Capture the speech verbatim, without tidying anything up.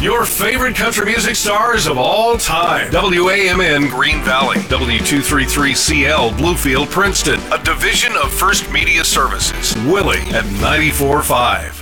Your favorite country music stars of all time. W A M N Green Valley. W two thirty-three C L Bluefield, Princeton. A division of First Media Services. Willie at ninety-four point five.